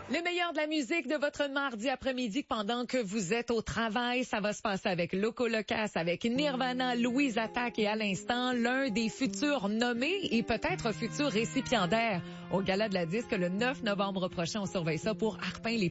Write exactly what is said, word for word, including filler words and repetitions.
Le meilleur de la musique de votre mardi après-midi pendant que vous êtes au travail, ça va se passer avec Loco Locas, avec Nirvana, Louise Attaque et à l'instant, l'un des futurs nommés et peut-être futurs récipiendaires au Gala de la Disque le neuf novembre prochain. On surveille ça pour Arpin les